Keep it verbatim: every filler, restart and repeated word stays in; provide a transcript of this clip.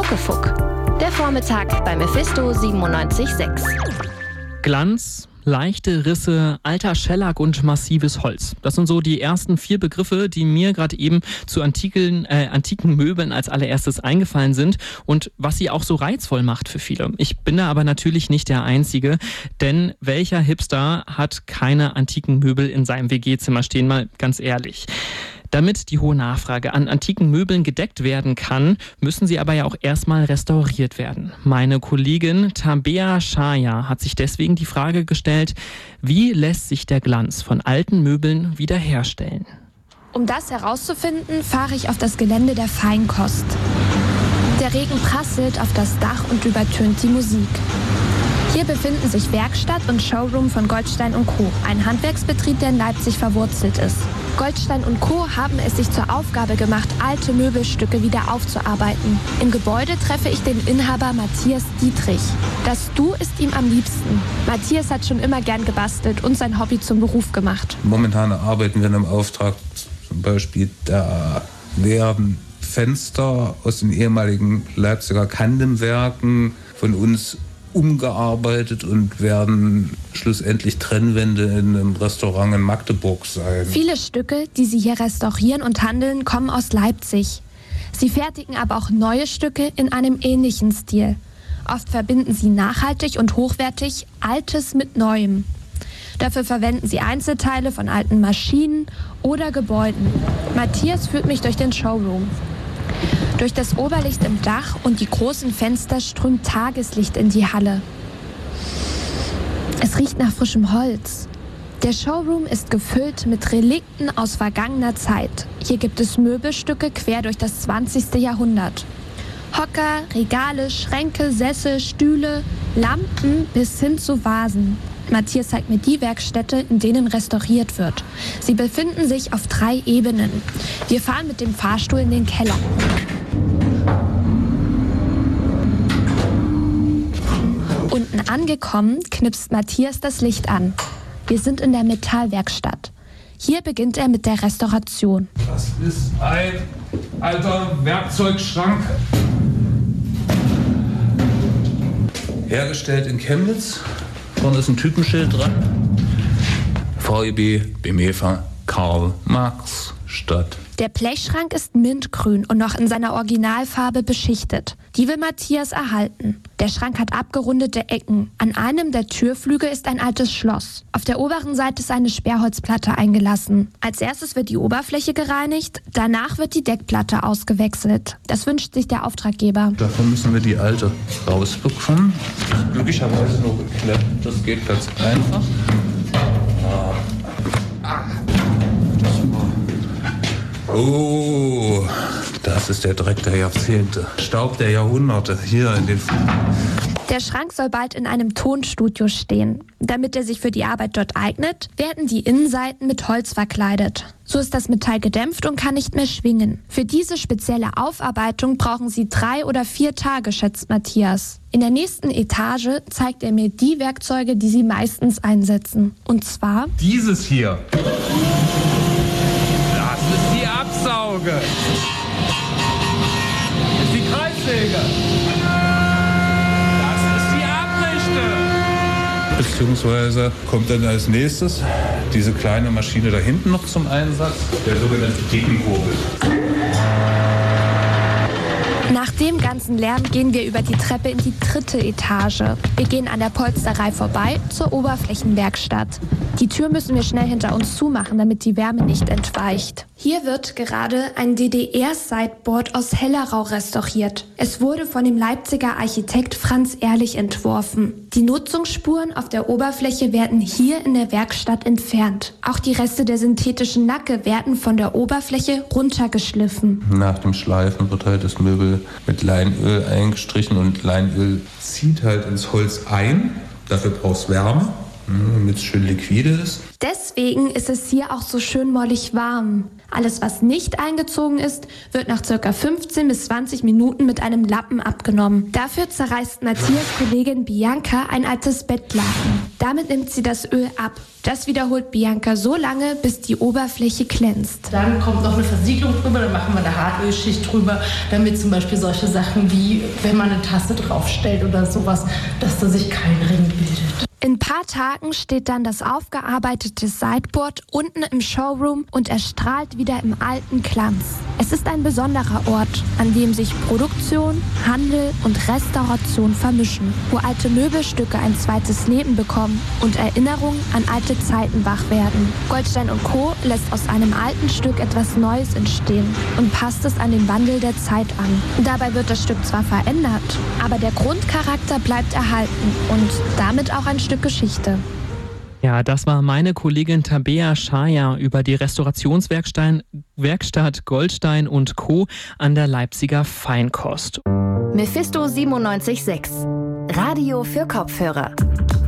Muckefuck. Der Vormittag bei Mephisto siebenundneunzig Komma sechs. Glanz, leichte Risse, alter Schellack und massives Holz. Das sind so die ersten vier Begriffe, die mir gerade eben zu antiken, äh, antiken Möbeln als allererstes eingefallen sind und was sie auch so reizvoll macht für viele. Ich bin da aber natürlich nicht der Einzige, denn welcher Hipster hat keine antiken Möbel in seinem W G-Zimmer stehen, mal ganz ehrlich. Damit die hohe Nachfrage an antiken Möbeln gedeckt werden kann, müssen sie aber ja auch erstmal restauriert werden. Meine Kollegin Tabea Shaya hat sich deswegen die Frage gestellt, wie lässt sich der Glanz von alten Möbeln wiederherstellen? Um das herauszufinden, fahre ich auf das Gelände der Feinkost. Der Regen prasselt auf das Dach und übertönt die Musik. Hier befinden sich Werkstatt und Showroom von Goldstein und Co., ein Handwerksbetrieb, der in Leipzig verwurzelt ist. Goldstein und Co. haben es sich zur Aufgabe gemacht, alte Möbelstücke wieder aufzuarbeiten. Im Gebäude treffe ich den Inhaber Matthias Dietrich. Das Du ist ihm am liebsten. Matthias hat schon immer gern gebastelt und sein Hobby zum Beruf gemacht. Momentan arbeiten wir in einem Auftrag zum Beispiel der leeren Fenster aus den ehemaligen Leipziger Kandemwerken von uns umgearbeitet und werden schlussendlich Trennwände in einem Restaurant in Magdeburg sein. Viele Stücke, die sie hier restaurieren und handeln, kommen aus Leipzig. Sie fertigen aber auch neue Stücke in einem ähnlichen Stil. Oft verbinden sie nachhaltig und hochwertig Altes mit Neuem. Dafür verwenden sie Einzelteile von alten Maschinen oder Gebäuden. Matthias führt mich durch den Showroom. Durch das Oberlicht im Dach und die großen Fenster strömt Tageslicht in die Halle. Es riecht nach frischem Holz. Der Showroom ist gefüllt mit Relikten aus vergangener Zeit. Hier gibt es Möbelstücke quer durch das zwanzigste Jahrhundert. Hocker, Regale, Schränke, Sessel, Stühle, Lampen bis hin zu Vasen. Matthias zeigt mir die Werkstätte, in denen restauriert wird. Sie befinden sich auf drei Ebenen. Wir fahren mit dem Fahrstuhl in den Keller. Unten angekommen, knipst Matthias das Licht an. Wir sind in der Metallwerkstatt. Hier beginnt er mit der Restauration. Das ist ein alter Werkzeugschrank. Hergestellt in Chemnitz. Vorne ist ein Typenschild dran. V E B, Bemefa, Karl Marx, Stadt. Der Blechschrank ist mintgrün und noch in seiner Originalfarbe beschichtet. Die will Matthias erhalten. Der Schrank hat abgerundete Ecken. An einem der Türflügel ist ein altes Schloss. Auf der oberen Seite ist eine Sperrholzplatte eingelassen. Als erstes wird die Oberfläche gereinigt, danach wird die Deckplatte ausgewechselt. Das wünscht sich der Auftraggeber. Davon müssen wir die alte rausbekommen. Glücklicherweise nur geklemmt, das geht ganz einfach. Ah. Oh, das ist der Dreck der Jahrzehnte. Staub der Jahrhunderte hier in den... Der Schrank soll bald in einem Tonstudio stehen. Damit er sich für die Arbeit dort eignet, werden die Innenseiten mit Holz verkleidet. So ist das Metall gedämpft und kann nicht mehr schwingen. Für diese spezielle Aufarbeitung brauchen sie drei oder vier Tage, schätzt Matthias. In der nächsten Etage zeigt er mir die Werkzeuge, die sie meistens einsetzen. Und zwar... Dieses hier. Das ist die Absauge. Das ist die Kreissäge. Das ist die Abrichte. Beziehungsweise kommt dann als nächstes diese kleine Maschine da hinten noch zum Einsatz, der sogenannte Gegenkurbel. Nach dem ganzen Lärm gehen wir über die Treppe in die dritte Etage. Wir gehen an der Polsterei vorbei zur Oberflächenwerkstatt. Die Tür müssen wir schnell hinter uns zumachen, damit die Wärme nicht entweicht. Hier wird gerade ein D D R-Sideboard aus Hellerau restauriert. Es wurde von dem Leipziger Architekt Franz Ehrlich entworfen. Die Nutzungsspuren auf der Oberfläche werden hier in der Werkstatt entfernt. Auch die Reste der synthetischen Lacke werden von der Oberfläche runtergeschliffen. Nach dem Schleifen wird halt das Möbel mit Leinöl eingestrichen und Leinöl zieht halt ins Holz ein. Dafür brauchst du Wärme, damit es schön liquide ist. Deswegen ist es hier auch so schön mollig warm. Alles, was nicht eingezogen ist, wird nach ca. fünfzehn bis zwanzig Minuten mit einem Lappen abgenommen. Dafür zerreißt Matthias Kollegin Bianca ein altes Bettlaken. Damit nimmt sie das Öl ab. Das wiederholt Bianca so lange, bis die Oberfläche glänzt. Dann kommt noch eine Versiegelung drüber, dann machen wir eine Hartölschicht drüber, damit zum Beispiel solche Sachen wie, wenn man eine Tasse draufstellt oder sowas, dass da sich kein Ring bildet. In ein paar Tagen steht dann das aufgearbeitete Sideboard unten im Showroom und erstrahlt wieder im alten Glanz. Es ist ein besonderer Ort, an dem sich Produktion, Handel und Restauration vermischen, wo alte Möbelstücke ein zweites Leben bekommen und Erinnerungen an alte Zeiten wach werden. Goldstein und Co. lässt aus einem alten Stück etwas Neues entstehen und passt es an den Wandel der Zeit an. Dabei wird das Stück zwar verändert, aber der Grundcharakter bleibt erhalten und damit auch ein Stück Geschichte. Ja, das war meine Kollegin Tabea Schaya über die Restaurationswerkstatt Werkstatt Goldstein und Co. an der Leipziger Feinkost. Mephisto siebenundneunzig Komma sechs. Radio für Kopfhörer.